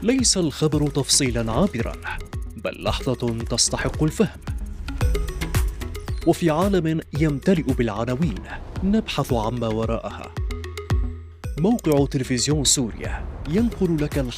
ليس الخبر تفصيلا عابرا، بل لحظة تستحق الفهم. وفي عالم يمتلئ بالعناوين نبحث عما وراءها. موقع تلفزيون سوريا ينقل لك